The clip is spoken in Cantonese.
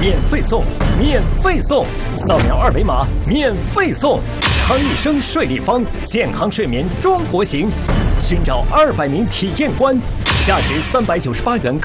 免费送，免费送，扫描2维码免费送。康益生睡立方，健康睡眠中国行，寻找200名体验官，价值398元